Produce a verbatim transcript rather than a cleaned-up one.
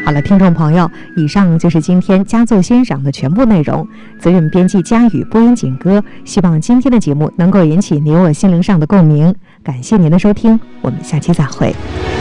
好了，听众朋友，以上就是今天佳作欣赏的全部内容。责任编辑佳宇，播音景歌，希望今天的节目能够引起你我心灵上的共鸣。感谢您的收听，我们下期再会。